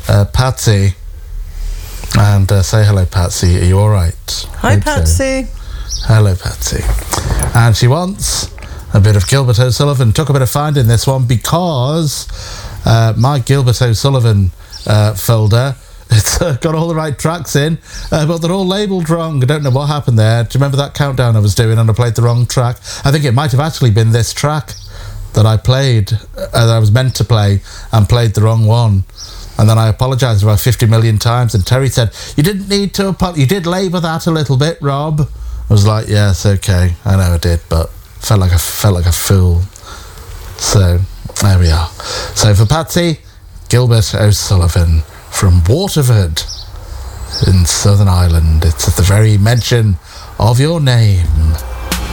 Patsy. And say hello, Patsy. Are you all right? Hi, Patsy. Hello, Patsy. And she wants a bit of Gilbert O'Sullivan. Took a bit of finding this one because my Gilbert O'Sullivan folder, it's got all the right tracks in, but they're all labelled wrong. I don't know what happened there. Do you remember that countdown I was doing and I played the wrong track? I think it might have actually been this track that I played, that I was meant to play, and played the wrong one. And then I apologised about 50 million times, and Terry said, you didn't need to you did labour that a little bit, Rob. I was like, yes, okay, I know I did, but felt like a fool. So there we are. So for Patsy, Gilbert O'Sullivan from Waterford in Southern Ireland. It's at the very mention of your name.